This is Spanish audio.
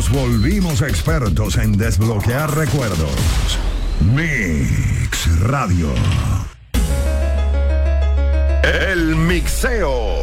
volvimos expertos en desbloquear recuerdos. Mix Radio. El mixeo.